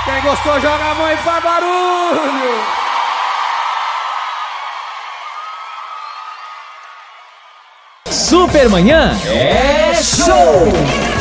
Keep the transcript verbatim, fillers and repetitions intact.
Quem gostou, joga a mão e faz barulho. Supermanhã é show!